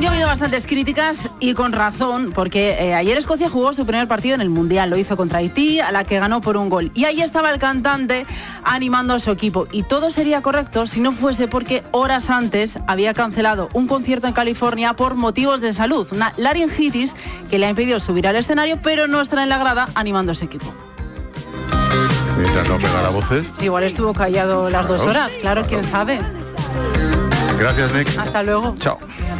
Bueno, yo he oído bastantes críticas y con razón, porque ayer Escocia jugó su primer partido en el Mundial, lo hizo contra Haití, a la que ganó por un gol. Y ahí estaba el cantante animando a su equipo. Y todo sería correcto si no fuese porque horas antes había cancelado un concierto en California por motivos de salud, una laringitis que le ha impedido subir al escenario, pero no estará en la grada animando a su equipo. Mientras no pegara voces. Igual estuvo callado las 2 horas, claro, quién sabe. Gracias, Nick. Hasta luego. Chao.